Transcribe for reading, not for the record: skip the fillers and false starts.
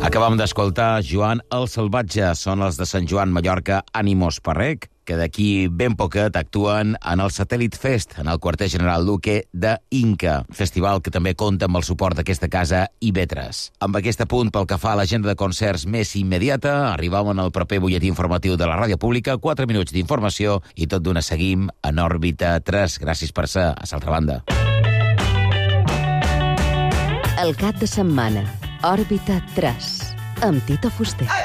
Acabam d'escoltar Joan el Salvatge. Són els de Sant Joan, Mallorca, Ànimos Parrec, que d'aquí ben poquet actuen en el Satèl·lit Fest, en el quarter general Luque de Inca, festival que també compta amb el suport d'aquesta casa IB3. Amb aquest apunt pel que fa a l'agenda de concerts més immediata, arribam en el proper butlletí informatiu de la ràdio pública, 4 minuts d'informació i tot d'una seguim en òrbita 3. Gràcies per ser a l'altra banda. El cap de setmana, òrbita 3, amb Tito Fuster.